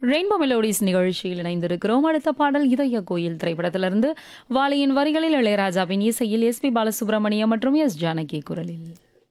Rainbow melodies நிகழ்ச்சியில் இணைந்திருக்கிறோம். அடுத்த பாடல் இதய கோயில் திரைப்படத்திலிருந்து வாலியின் வரிகளில் இளையராஜாவின் இசையில் எஸ்பி பாலசுப்ரமணியம் மற்றும் எஸ் ஜானகி குரலில்.